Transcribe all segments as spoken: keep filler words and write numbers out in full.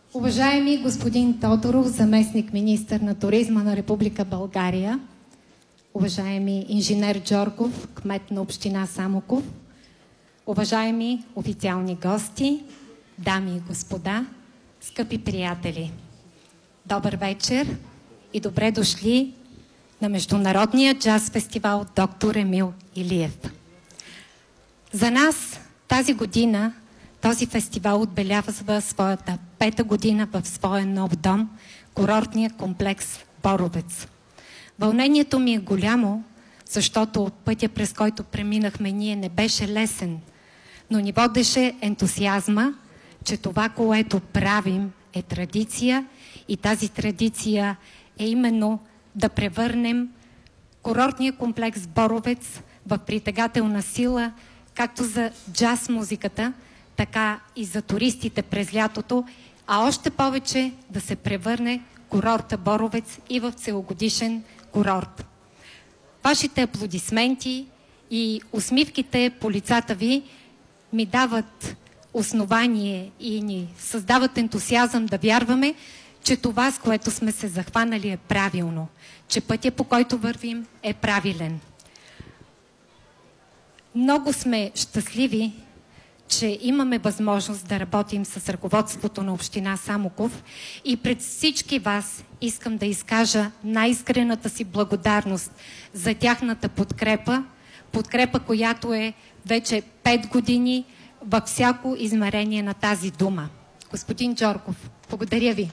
Уважаеми господин Тодоров, заместник министър на туризма на Република България, уважаеми инженер Джорков, кмет на община Самоков, уважаеми официални гости, дами и господа, скъпи приятели, добър вечер и добре дошли на Международния джаз фестивал Доктор Емил Илиев. За нас тази година този фестивал отбелязва своята пета година в своя нов дом, курортния комплекс Боровец. Вълнението ми е голямо, защото пътя, през който преминахме ние, не беше лесен, но ни водеше ентусиазма, че това, което правим, е традиция и тази традиция е именно да превърнем курортния комплекс Боровец в притегателна сила, както за джаз музиката, така и за туристите през лятото, а още повече да се превърне курорта Боровец и в целогодишен курорт. Вашите аплодисменти и усмивките по лицата ви ми дават основание и ни създават ентусиазъм да вярваме, че това, с което сме се захванали, е правилно, че пътя, по който вървим, е правилен. Много сме щастливи, че имаме възможност да работим с ръководството на община Самоков и пред всички вас искам да изкажа най-искрената си благодарност за тяхната подкрепа, подкрепа, която е вече пет години във всяко измерение на тази дума. Господин Джорков, благодаря ви.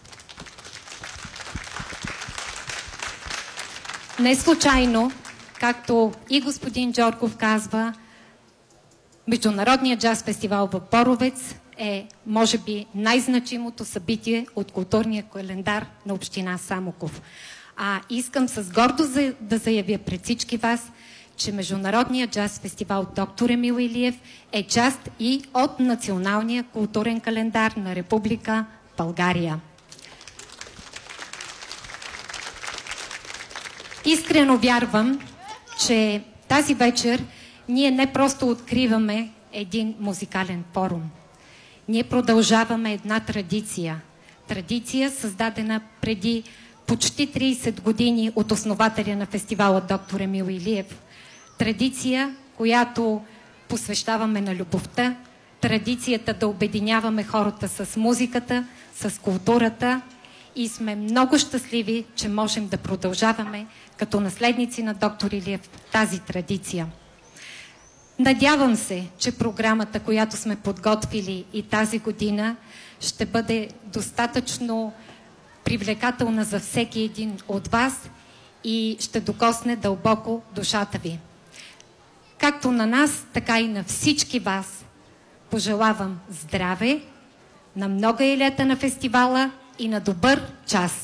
Не случайно, както и господин Джорков казва, Международният джаз фестивал в Боровец е, може би, най-значимото събитие от културния календар на община Самоков. А искам с гордост да заявя пред всички вас, че Международният джаз фестивал Доктор Емил Илиев е част и от националния културен календар на Република България. Искрено вярвам, че тази вечер ние не просто откриваме един музикален форум. Ние продължаваме една традиция. Традиция, създадена преди почти трийсет години от основателя на фестивала Доктор Емил Илиев. Традиция, която посвещаваме на любовта, традицията да обединяваме хората с музиката, с културата и сме много щастливи, че можем да продължаваме като наследници на Доктор Илиев тази традиция. Надявам се, че програмата, която сме подготвили и тази година, ще бъде достатъчно привлекателна за всеки един от вас и ще докосне дълбоко душата ви. Както на нас, така и на всички вас пожелавам здраве, на много и лета на фестивала и на добър час!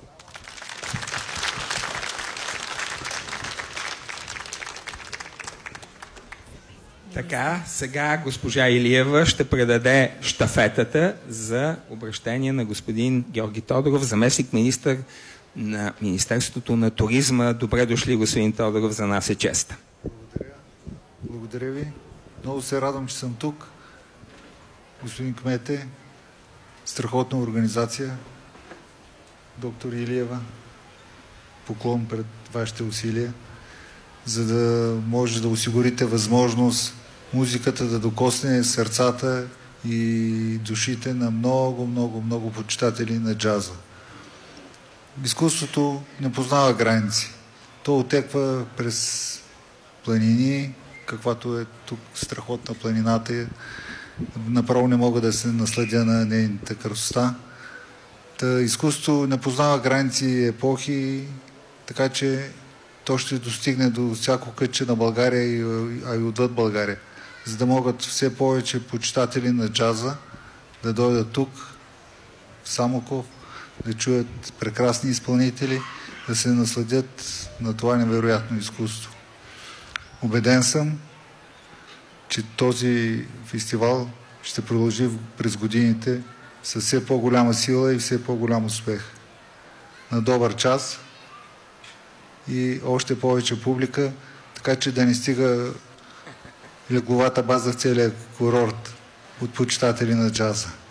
Така, сега госпожа Илиева ще предаде щафетата за обращение на господин Георги Тодоров, заместник министър на Министерството на туризма. Добре дошли, господин Тодоров, за нас е чест. Благодаря. Благодаря ви. Много се радвам, че съм тук. Господин кмете, страхотна организация. Доктор Илиева, поклон пред вашите усилия, за да може да осигурите възможност музиката да докосне сърцата и душите на много, много, много почитатели на джаза. Изкуството не познава граници. То отеква през планини, каквато е тук страхотна планината. Направо не мога да се насладя на нейната красота. Та, изкуството не познава граници и епохи, така че то ще достигне до всяко кътче на България, а и отвъд България, за да могат все повече почитатели на джаза да дойдат тук, в Самоков, да чуят прекрасни изпълнители, да се насладят на това невероятно изкуство. Убеден съм, че този фестивал ще продължи през годините с все по-голяма сила и все по-голям успех. На добър час и още повече публика, така че да не стига легловата база в целия курорт от почитатели на джаза.